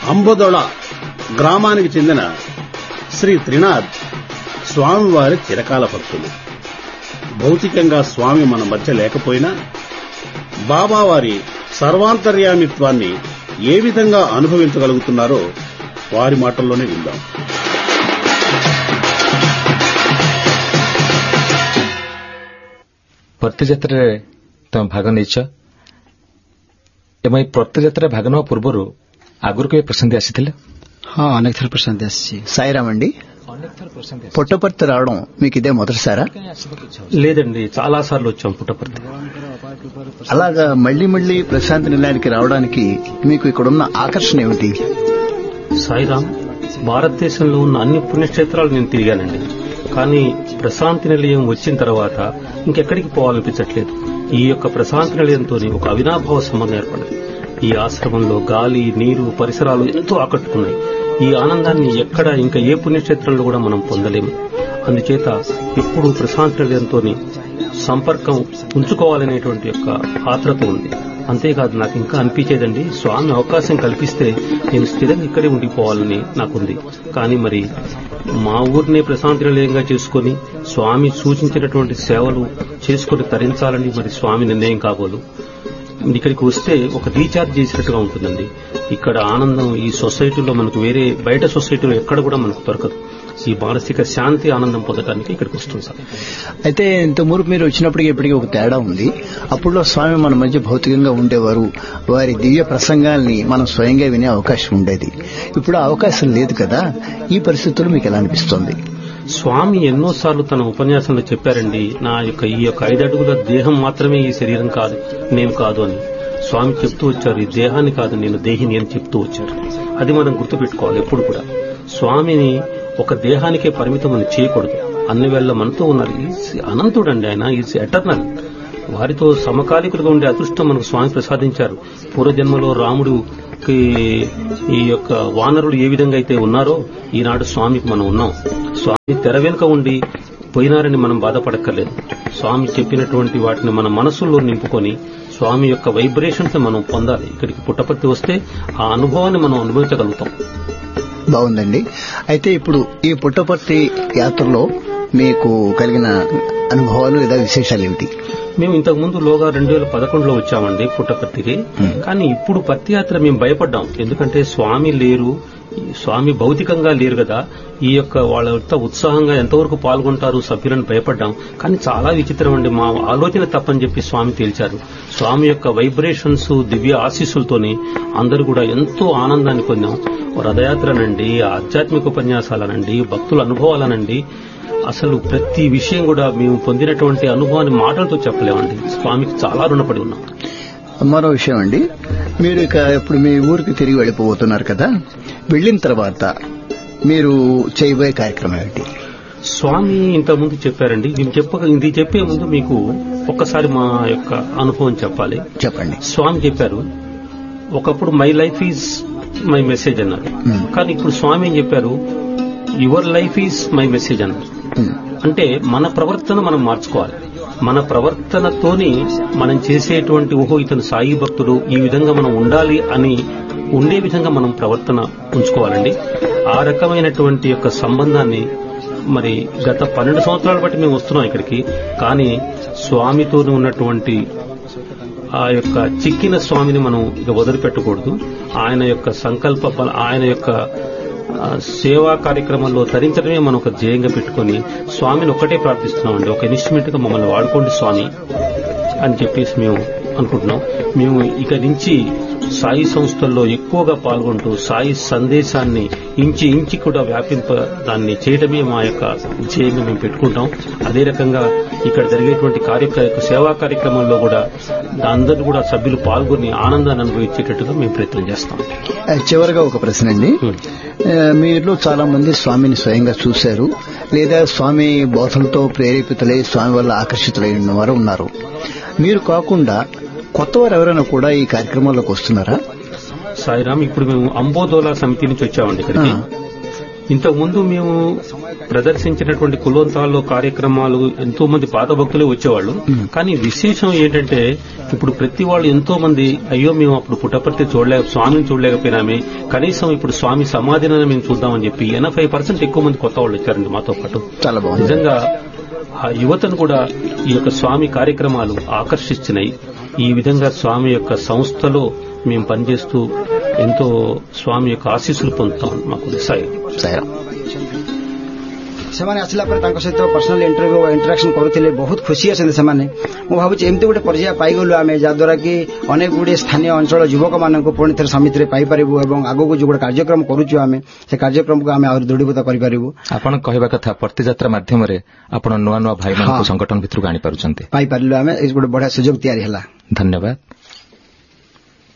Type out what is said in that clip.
అంబదొళ గ్రామానికి చెందిన శ్రీ త్రినాథ్ స్వామివారి చిరకాల భక్తులు. భౌతికంగా స్వామి మన మధ్య లేకపోయినా బాబావారి సర్వాంతర్యామిత్వాన్ని ఏ విధంగా అనుభవించగలుగుతున్నారో వారి మాటల్లోనే విందాం. ପ୍ରତି ଯାତ୍ରାରେ ତମେ ଭାଗ ନେଇଛ ଏବଂ ଏହି ପ୍ରତି ଯାତ୍ରାରେ ଭାଗ ନେବା ପୂର୍ବରୁ ଆଗରୁ କେବେ ପ୍ରଶାନ୍ତି ଆସିଥିଲେ? ହଁ, ଅନେକ ଥର ପ୍ରଶାନ୍ତି ଆସିଛି. సాయిరామ్ అండి, పుట్టపర్తి రావడం మీకు ఇదే మొదటిసారా? లేదండి, చాలా సార్లు వచ్చాం పుట్టపర్తి. అలాగా మళ్లీ మళ్లీ ప్రశాంతి నిలయానికి రావడానికి మీకు ఇక్కడున్న ఆకర్షణ ఏమిటి? సాయిరామ్, భారతదేశంలో ఉన్న అన్ని పుణ్యక్షేత్రాలు నేను తిరిగానండి. కానీ ప్రశాంతి నిలయం వచ్చిన తర్వాత ఇంకెక్కడికి పోవాలనిపించట్లేదు. ఈ యొక్క ప్రశాంతి నిలయంతో ఒక అవినాభావ సంబంధం ఏర్పడింది. ఈ ఆశ్రమంలో గాలి, నీరు, పరిసరాలు ఎంతో ఆకట్టుకున్నాయి. ఈ ఆనందాన్ని ఎక్కడ ఇంకా ఏ పుణ్యక్షేత్రంలో కూడా మనం పొందలేము. అందుచేత ఎప్పుడు ప్రశాంతి నిలయంతో సంపర్కం ఉంచుకోవాలనేటువంటి యొక్క ఆత్రత ఉంది. అంతేకాదు, నాకు ఇంకా అనిపించేదండి, స్వామి అవకాశం కల్పిస్తే నేను స్థిరంగా ఇక్కడే ఉండిపోవాలని నాకుంది. కానీ మరి మా ఊరినే ప్రశాంతి నిలయంగా చేసుకుని స్వామి సూచించినటువంటి సేవలు చేసుకుని తరించాలని మరి స్వామి నిర్ణయం కాబోలు. ఇక్కడికి వస్తే ఒక రీఛార్జ్ చేసినట్టుగా ఉంటుందండి. ఇక్కడ ఆనందం ఈ సొసైటీలో మనకు వేరే బయట సొసైటీలో ఎక్కడ కూడా మనకు దొరకదు. ఈ మానసిక శాంతి, ఆనందం పొందడానికి ఇక్కడికి వస్తుంది సార్. అయితే ఇంతమూరు మీరు వచ్చినప్పటికీ ఇప్పటికీ ఒక తేడా ఉంది. అప్పుడులో స్వామి మన మధ్య భౌతికంగా ఉండేవారు. వారి దివ్య ప్రసంగాల్ని మనం స్వయంగా వినే అవకాశం ఉండేది. ఇప్పుడు ఆ అవకాశం లేదు కదా. ఈ పరిస్థితుల్లో మీకు ఎలా అనిపిస్తోంది? స్వామి ఎన్నోసార్లు తన ఉపన్యాసంలో చెప్పారండి, ఈ యొక్క 5 అడుగుల దేహం మాత్రమే ఈ శరీరం కాదు, నేను కాదు అని స్వామి చెప్తూ వచ్చారు. ఈ దేహాన్ని కాదు, నేను దేహిని అని చెప్తూ వచ్చారు. అది మనం గుర్తుపెట్టుకోవాలి ఎప్పుడు కూడా. స్వామిని ఒక దేహానికే పరిమితం అని చేయకూడదు. అన్ని వేళ మనతో ఉన్నారు. అనంతుడండి ఆయన, ఈజ్ ఎటర్నల్. వారితో సమకాలికులుగా ఉండే అదృష్టం మనకు స్వామి ప్రసాదించారు. పూర్వజన్మలో రాముడికి ఈ యొక్క వానరుడు ఏ విధంగా అయితే ఉన్నారో ఈనాడు స్వామికి మనం ఉన్నాం. స్వామి తెర వెనుక ఉండి పోయినారని మనం బాధపడక్కర్లేదు. స్వామి చెప్పినటువంటి వాటిని మన మనసుల్లో నింపుకొని స్వామి యొక్క వైబ్రేషన్స్ మనం పొందాలి. ఇక్కడికి పుట్టపర్తి వస్తే ఆ అనుభవాన్ని మనం అనుభవించగలుగుతాం. బాగుందండి. అయితే ఇప్పుడు ఈ పుట్టపర్తి యాత్రలో మీకు కలిగిన అనుభవాలు లేదా విశేషాలు ఏమిటి? మేము ఇంతకు ముందు 2011లో వచ్చామండి పుట్టపర్తికి. కానీ ఇప్పుడు పత్తి యాత్ర మేము భయపడ్డాం. ఎందుకంటే స్వామి లేరు, స్వామి భౌతికంగా లేరు కదా. ఈ యొక్క వాళ్ళ ఉత్సాహంగా ఎంతవరకు పాల్గొంటారు సభ్యులను భయపడ్డాం. కానీ చాలా విచిత్రం అండి, మా ఆలోచన తప్పని చెప్పి స్వామి తేల్చారు. స్వామి యొక్క వైబ్రేషన్స్, దివ్య ఆశీస్సులతోని అందరూ కూడా ఎంతో ఆనందాన్ని పొందాం. రథయాత్రనండి, ఆధ్యాత్మిక ఉపన్యాసాలనండి, భక్తుల అనుభవాలనండి, అసలు ప్రతి విషయం కూడా మేము పొందినటువంటి అనుభవాన్ని మాటలతో చెప్పలేమండి. స్వామికి చాలా రుణపడి ఉన్నాం. మరో విషయం అండి, మీరు ఇక ఇప్పుడు మీ ఊరికి తిరిగి వెళ్ళిపోతున్నారు కదా. వెళ్లిన తర్వాత మీరు చేయబోయే కార్యక్రమం ఏంటి? స్వామి ఇంతకుముందు చెప్పారండి. ఇది చెప్పే ముందు మీకు ఒక్కసారి మా యొక్క అనుభవం చెప్పాలి. చెప్పండి. స్వామి చెప్పారు, ఒకప్పుడు my life is my message అన్నారు. కానీ ఇప్పుడు స్వామి ఏం చెప్పారు, your life is my message అన్నారు. అంటే మన ప్రవర్తన మనం మార్చుకోవాలి. మన ప్రవర్తనతోని మనం చేసేటువంటి ఇతను సాయి భక్తుడు, ఈ విధంగా మనం ఉండాలి అని ఉండే విధంగా మనం ప్రవర్తన ఉంచుకోవాలండి. ఆ రకమైనటువంటి యొక్క సంబంధాన్ని మరి గత 12 సంవత్సరాల బట్టి మేము వస్తున్నాం ఇక్కడికి. కానీ స్వామితో ఉన్నటువంటి ఆ యొక్క చిక్కిన స్వామిని మనం ఇక వదిలిపెట్టకూడదు. ఆయన యొక్క సంకల్ప, ఆయన యొక్క సేవా కార్యక్రమంలో తరించడమే మనం ఒక ధ్యేయంగా పెట్టుకుని స్వామిని ఒక్కటే ప్రార్థిస్తున్నామండి. ఒక ఇన్స్ట్రుమెంట్ గా మమ్మల్ని వాడుకోండి స్వామి అని చెప్పేసి మేము అనుకుంటున్నాం. మేము ఇక నుంచి సాయి సంస్థల్లో ఎక్కువగా పాల్గొంటూ సాయి సందేశాన్ని ఇంచి కూడా దాన్ని చేయడమే మా యొక్క ధ్యేయంగా మేము పెట్టుకుంటాం. అదే రకంగా ఇక్కడ జరిగేటువంటి సేవా కార్యక్రమంలో కూడా అందరూ కూడా సభ్యులు పాల్గొని ఆనందాన్ని అనుభవించేటట్టుగా మేము ప్రయత్నం చేస్తాం. చివరిగా ఒక ప్రశ్న అండి, మీరు చాలా మంది స్వామిని స్వయంగా చూశారు లేదా స్వామి బోధనతో ప్రేరేపితులై స్వామి వల్ల ఆకర్షితులైన వారు ఉన్నారు. మీరు కాకుండా కొత్తవారు ఎవరైనా కూడా ఈ కార్యక్రమాల్లోకి వస్తున్నారా? సాయిరామ్, ఇప్పుడు మేము అంబోదోలా సమితి నుంచి వచ్చామండి ఇక్కడికి. ఇంతకు ముందు మేము ప్రదర్శించినటువంటి కులోంతాల్లో కార్యక్రమాలు ఎంతో మంది పాత భక్తులే వచ్చేవాళ్ళు. కానీ విశేషం ఏంటంటే ఇప్పుడు ప్రతి వాళ్ళు ఎంతో మంది అయ్యో మేము అప్పుడు పుట్టపర్తి స్వామిని చూడలేకపోయినామే, కనీసం ఇప్పుడు స్వామి సమాధిని మేము చూద్దామని చెప్పి 80% ఎక్కువ మంది కొత్త వాళ్ళు వచ్చారండి మాతో పాటు. చాలా బాగుంది. నిజంగా ఆ యువతను కూడా ఈ యొక్క స్వామి కార్యక్రమాలు ఆకర్షిస్తున్నాయి. ఈ విధంగా స్వామి యొక్క సంస్థలో మేము పనిచేస్తూ ఎంతో స్వామి యొక్క ఆశీస్సులు పొందుతాం. మాకు సాయం ସେମାନେ ଆସିଲା ପରେ ତାଙ୍କ ସହିତ ପର୍ସନାଲ ଇଣ୍ଟରାକ୍ସନ କରୁଥିଲେ, ବହୁତ ଖୁସି ଅଛନ୍ତି ସେମାନେ. ମୁଁ ଭାବୁଛି ଏମିତି ଗୋଟେ ପର୍ଯ୍ୟାୟ ପାଇଗଲୁ ଆମେ, ଯାହାଦ୍ୱାରା କି ଅନେକ ଗୁଡ଼ିଏ ସ୍ଥାନୀୟ ଅଞ୍ଚଳ ଯୁବକମାନଙ୍କୁ ପୁଣି ଥରେ ସମିତିରେ ପାଇପାରିବୁ ଏବଂ ଆଗକୁ ଯୋଉ ଗୋଟେ କାର୍ଯ୍ୟକ୍ରମ କରୁଛୁ ଆମେ ସେ କାର୍ଯ୍ୟକ୍ରମକୁ ଆମେ ଆହୁରି ଦୃଢ଼ୀଭୂତ କରିପାରିବୁ. ଆପଣ କହିବା କଥା ପର୍ତ୍ତିଯାତ୍ରା ମାଧ୍ୟମରେ ଆପଣ ନୂଆ ନୂଆ ଭାଇମାନଙ୍କୁ ସଂଗଠନ ଭିତରକୁ ଆଣିପାରୁଛନ୍ତି. ପାଇପାରିଲୁ ଆମେ, ଏ ଗୋଟେ ବଢିଆ ସୁଯୋଗ ତିଆରି ହେଲା. ଧନ୍ୟବାଦ.